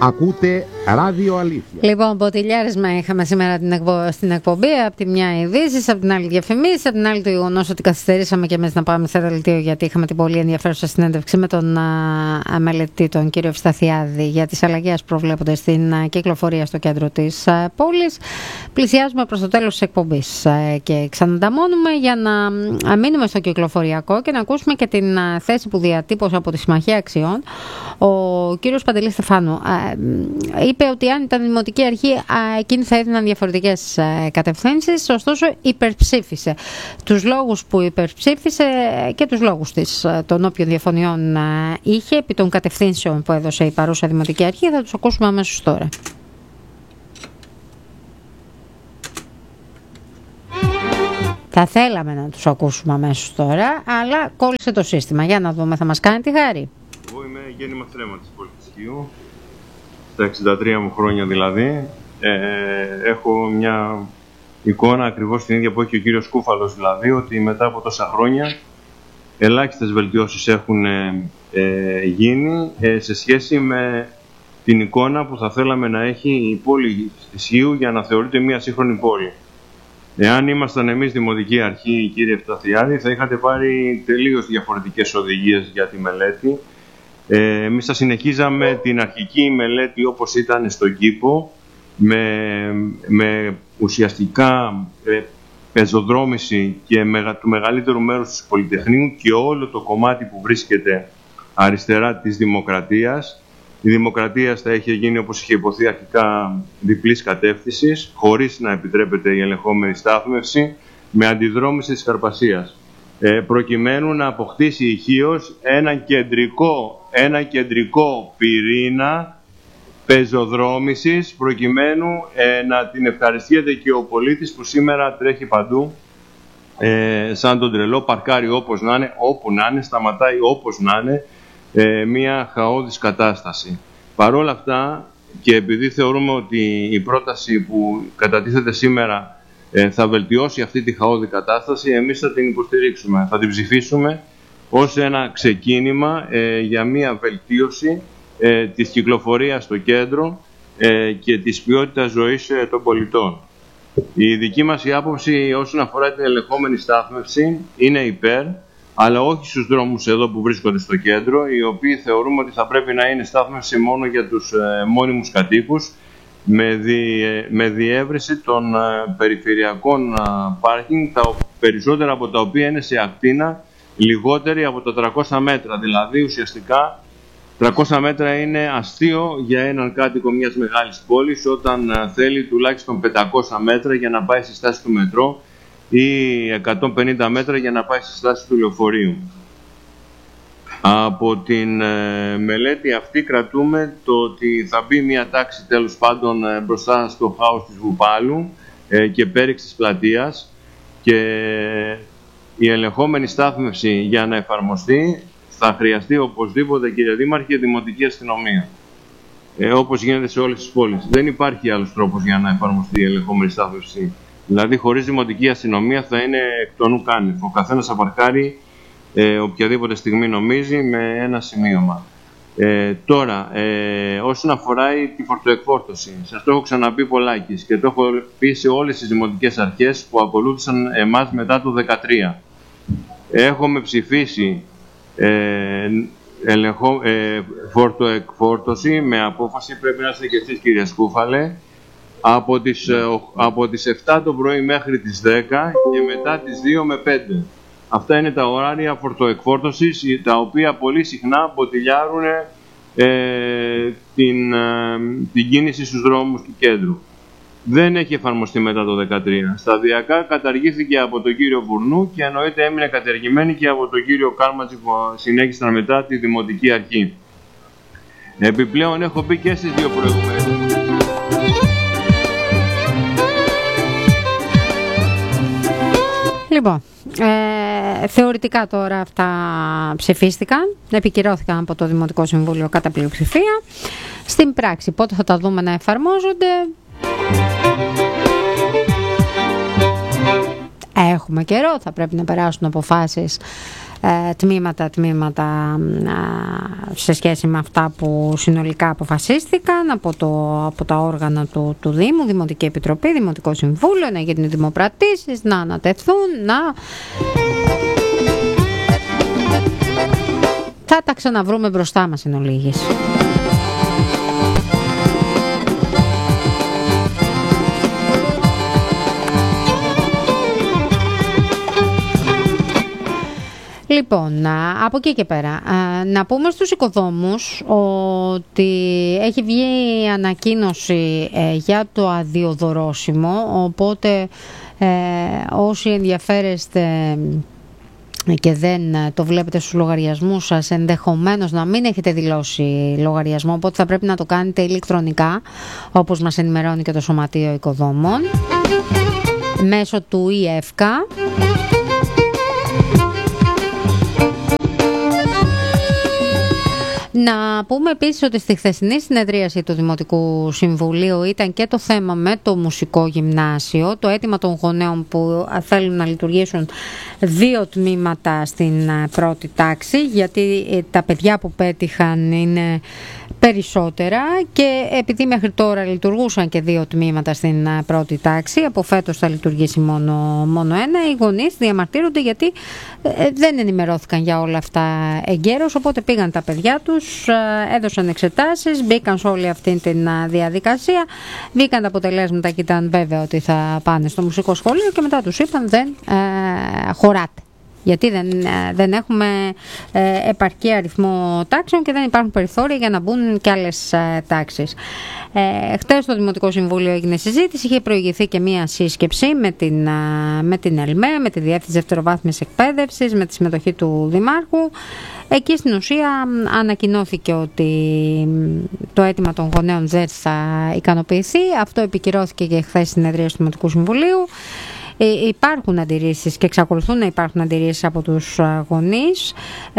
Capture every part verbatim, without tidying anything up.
Ακούτε Ράδιο Αλήθεια. Λοιπόν, ποτηλιάρισμα είχαμε σήμερα την εκπο... στην εκπομπή. Από τη μια ειδήσεις, από την άλλη διαφημίσεις, από την άλλη το γεγονός ότι καθυστερήσαμε και εμείς να πάμε σε δελτίο, γιατί είχαμε την πολύ ενδιαφέρουσα συνέντευξη με τον α, μελετή, τον κύριο Ευσταθιάδη, για τις αλλαγές που προβλέπονται στην α, κυκλοφορία στο κέντρο της α, πόλης. Πλησιάζουμε προς το τέλος της εκπομπής α, και ξανανταμώνουμε για να α, μείνουμε στο κυκλοφοριακό και να ακούσουμε και την α, θέση που διατύπωσε από τη Συμμαχία Αξιών ο κύριος Παντελής Στεφάνου. Α, είπε ότι αν ήταν δημοτική αρχή, εκείνοι θα έδιναν διαφορετικές κατευθύνσεις, ωστόσο υπερψήφισε τους λόγους που υπερψήφισε και τους λόγους της, των όποιων διαφωνιών είχε επί των κατευθύνσεων που έδωσε η παρούσα δημοτική αρχή. Θα τους ακούσουμε αμέσως τώρα. Θα θέλαμε να τους ακούσουμε αμέσως τώρα, αλλά κόλλησε το σύστημα. Για να δούμε, θα μας κάνει τη χάρη. Εγώ είμαι γέννημα θρέμα της Πολυτισχύου. Στα εξήντα τρία μου χρόνια δηλαδή, ε, έχω μια εικόνα ακριβώς την ίδια που έχει ο κύριος Κούφαλος, δηλαδή ότι μετά από τόσα χρόνια ελάχιστες βελτιώσεις έχουν ε, ε, γίνει ε, σε σχέση με την εικόνα που θα θέλαμε να έχει η πόλη της Χίου για να θεωρείται μια σύγχρονη πόλη. Εάν ήμασταν εμείς δημοτική αρχή, κύριε Ευσταθιάδη, θα είχατε πάρει τελείως διαφορετικές οδηγίες για τη μελέτη. Ε, εμείς θα συνεχίζαμε την αρχική μελέτη όπως ήταν στον κήπο, με, με ουσιαστικά ε, πεζοδρόμηση και μεγα, του μεγαλύτερου μέρους του Πολυτεχνείου και όλο το κομμάτι που βρίσκεται αριστερά της Δημοκρατίας. Η Δημοκρατία θα είχε γίνει, όπως είχε υποθεί αρχικά, διπλής κατεύθυνσης, χωρίς να επιτρέπεται η ελεγχόμενη στάθμευση, με αντιδρόμηση της Καρπασίας. Ε, προκειμένου να αποκτήσει η Χίος ένα κεντρικό, ένα κεντρικό πυρήνα πεζοδρόμησης, προκειμένου ε, να την ευχαριστιέται και ο πολίτης που σήμερα τρέχει παντού ε, σαν τον τρελό, παρκάρει όπως να είναι, όπου να είναι, σταματάει όπως να είναι, ε, μια χαόδης κατάσταση. Παρ' όλα αυτά, και επειδή θεωρούμε ότι η πρόταση που κατατίθεται σήμερα θα βελτιώσει αυτή τη χαόδη κατάσταση, εμείς θα την υποστηρίξουμε. Θα την ψηφίσουμε ως ένα ξεκίνημα ε, για μια βελτίωση ε, της κυκλοφορίας στο κέντρο ε, και της ποιότητας ζωής ε, των πολιτών. Η δική μας η άποψη όσον αφορά την ελεγχόμενη στάθμευση είναι υπέρ, αλλά όχι στους δρόμους εδώ που βρίσκονται στο κέντρο, οι οποίοι θεωρούμε ότι θα πρέπει να είναι στάθμευση μόνο για τους ε, μόνιμους κατοίκους, με, δι, με διεύρυνση των uh, περιφερειακών uh, πάρκινγκ, τα περισσότερα από τα οποία είναι σε ακτίνα λιγότερη από τα τριακόσια μέτρα. Δηλαδή, ουσιαστικά, τριακόσια μέτρα είναι αστείο για έναν κάτοικο μιας μεγάλης πόλης, όταν uh, θέλει τουλάχιστον πεντακόσια μέτρα για να πάει στη στάση του μετρό ή εκατόν πενήντα μέτρα για να πάει στη στάση του λεωφορείου. Από την ε, μελέτη αυτή κρατούμε το ότι θα μπει μια τάξη τέλος πάντων ε, μπροστά στο χάος της Βουπάλου ε, και πέριξ της πλατείας, και η ελεγχόμενη στάθμευση για να εφαρμοστεί θα χρειαστεί οπωσδήποτε, κύριε Δήμαρχε, δημοτική αστυνομία. Ε, όπως γίνεται σε όλες τις πόλεις. Δεν υπάρχει άλλος τρόπος για να εφαρμοστεί η ελεγχόμενη στάθμευση. Δηλαδή, χωρίς δημοτική αστυνομία θα είναι εκ των ουκάνευ. Ο καθένας θα παρκάρει Ε, οποιαδήποτε στιγμή νομίζει με ένα σημείωμα. Ε, τώρα, ε, όσον αφορά τη φορτοεκφόρτωση, σας το έχω ξαναπεί πολλάκις και το έχω πει σε όλες τις δημοτικές αρχές που ακολούθησαν εμάς μετά το δύο χιλιάδες δεκατρία. Έχουμε ψηφίσει ε, ελεγχο, ε, φορτοεκφόρτωση με απόφαση, πρέπει να είστε και εσείς, κύριε Σκούφαλε, από τις, ε, από τις επτά το πρωί μέχρι τις δέκα και μετά τις δύο με πέντε. Αυτά είναι τα ωράρια φορτοεκφόρτωσης, τα οποία πολύ συχνά μποτιλιάρουν ε, την, ε, την κίνηση στους δρόμους του κέντρου. Δεν έχει εφαρμοστεί μετά το δύο χιλιάδες δεκατρία. Σταδιακά καταργήθηκε από τον κύριο Βουρνού και εννοείται έμεινε καταργημένη και από τον κύριο Κάρματζη που συνέχισαν μετά τη Δημοτική Αρχή. Επιπλέον έχω πει και στις δύο προηγούμενες. Λοιπόν, ε, θεωρητικά τώρα αυτά ψηφίστηκαν, επικυρώθηκαν από το Δημοτικό Συμβούλιο κατά πλειοψηφία. Στην πράξη, πότε θα τα δούμε να εφαρμόζονται? Έχουμε καιρό, θα πρέπει να περάσουν αποφάσεις ε, τμήματα, τμήματα ε, σε σχέση με αυτά που συνολικά αποφασίστηκαν από, το, από τα όργανα του, του Δήμου, Δημοτική Επιτροπή, Δημοτικό Συμβούλιο, να γίνουν δημοπρατήσεις, να ανατεθούν, να... Θα τα ξαναβρούμε μπροστά μας εν ολίγης. Λοιπόν, από εκεί και πέρα, να πούμε στους οικοδόμους ότι έχει βγει ανακοίνωση για το αδειοδωρώσιμο, οπότε όσοι ενδιαφέρεστε και δεν το βλέπετε στους λογαριασμούς σας, ενδεχομένως να μην έχετε δηλώσει λογαριασμό, οπότε θα πρέπει να το κάνετε ηλεκτρονικά, όπως μας ενημερώνει και το Σωματείο Οικοδόμων, μέσω του ΙΕΦΚΑ. Να πούμε επίσης ότι στη χθεσινή συνεδρίαση του Δημοτικού Συμβουλίου ήταν και το θέμα με το μουσικό γυμνάσιο, το αίτημα των γονέων που θέλουν να λειτουργήσουν δύο τμήματα στην πρώτη τάξη, γιατί τα παιδιά που πέτυχαν είναι περισσότερα και επειδή μέχρι τώρα λειτουργούσαν και δύο τμήματα στην πρώτη τάξη, από φέτος θα λειτουργήσει μόνο, μόνο ένα, οι γονείς διαμαρτύρονται γιατί δεν ενημερώθηκαν για όλα αυτά εγκαίρως, οπότε πήγαν τα παιδιά τους, έδωσαν εξετάσεις, μπήκαν σε όλη αυτή τη διαδικασία, βγήκαν τα αποτελέσματα και ήταν βέβαιο ότι θα πάνε στο μουσικό σχολείο και μετά τους είπαν δεν ε, χωράτε. Γιατί δεν, δεν έχουμε ε, επαρκή αριθμό τάξεων και δεν υπάρχουν περιθώρια για να μπουν και άλλες ε, τάξεις. Ε, χτες στο Δημοτικό Συμβούλιο έγινε συζήτηση, είχε προηγηθεί και μία σύσκεψη με την, με την ΕΛΜΕ, με τη Διεύθυνση Δευτεροβάθμιας Εκπαίδευσης, με τη συμμετοχή του Δημάρχου. Εκεί στην ουσία ανακοινώθηκε ότι το αίτημα των γονέων δεν θα ικανοποιηθεί. Αυτό επικυρώθηκε και χθες στην συνεδρία του Δημοτικού Συμβουλίου. Υπάρχουν αντιρρήσεις και εξακολουθούν να υπάρχουν αντιρρήσεις από τους γονείς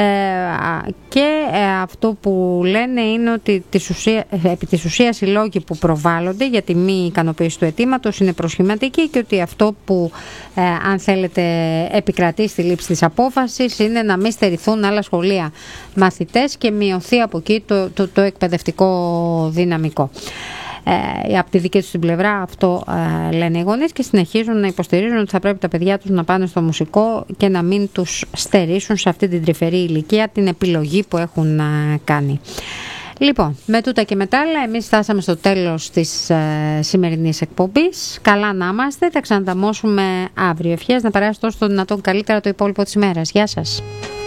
και αυτό που λένε είναι ότι της ουσία, επί της ουσίας οι λόγοι που προβάλλονται για τη μη ικανοποίηση του αιτήματος είναι προσχηματικοί και ότι αυτό που αν θέλετε επικρατεί στη λήψη της απόφασης είναι να μην στερηθούν άλλα σχολεία μαθητές και μειωθεί από εκεί το, το, το εκπαιδευτικό δυναμικό. Ε, από τη δική τους την πλευρά αυτό ε, λένε οι γονείς και συνεχίζουν να υποστηρίζουν ότι θα πρέπει τα παιδιά τους να πάνε στο μουσικό και να μην τους στερήσουν σε αυτή την τρυφερή ηλικία την επιλογή που έχουν ε, κάνει. Λοιπόν, με τούτα και μετά άλλα, εμείς φτάσαμε στο τέλος της ε, σημερινής εκπομπής. Καλά να είμαστε, θα ξανανταμώσουμε αύριο. Ευχές να περάσει τόσο το δυνατόν καλύτερα το υπόλοιπο της ημέρας. Γεια σας.